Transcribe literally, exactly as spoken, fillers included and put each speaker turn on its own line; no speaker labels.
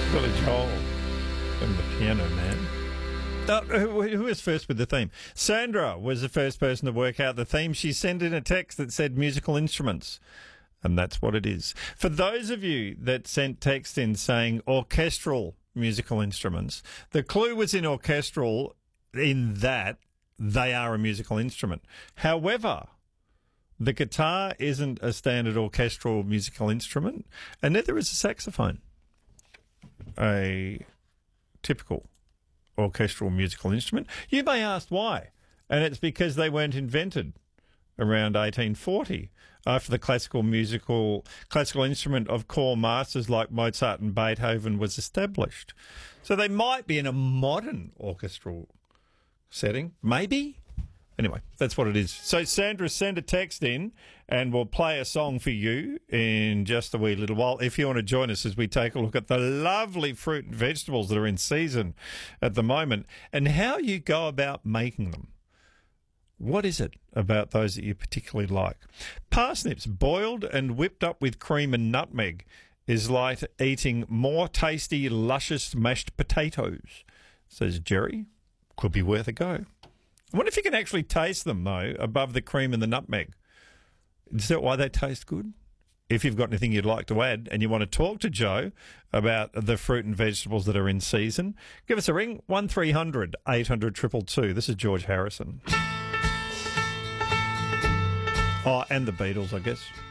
Billy Joel and the Piano Man. Uh, who, who was first with the theme? Sandra was the first person to work out the theme. She sent in a text that said musical instruments. And that's what it is. For those of you that sent text in saying orchestral musical instruments, the clue was in orchestral in that they are a musical instrument. However, the guitar isn't a standard orchestral musical instrument, and neither is a saxophone a typical orchestral musical instrument. You may ask why, and it's because they weren't invented around eighteen forty after the classical musical classical instrument of core masters like Mozart and Beethoven was established. So they might be in a modern orchestral setting, maybe. Anyway, that's what it is. So, Sandra, send a text in and we'll play a song for you in just a wee little while. If you want to join us as we take a look at the lovely fruit and vegetables that are in season at the moment and how you go about making them. What is it about those that you particularly like? Parsnips boiled and whipped up with cream and nutmeg is like eating more tasty, luscious mashed potatoes, says Jerry. Could be worth a go. I wonder if you can actually taste them, though, above the cream and the nutmeg. Is that why they taste good? If you've got anything you'd like to add and you want to talk to Joe about the fruit and vegetables that are in season, give us a ring, one three hundred eight hundred two two two. This is George Harrison. Oh, and the Beatles, I guess.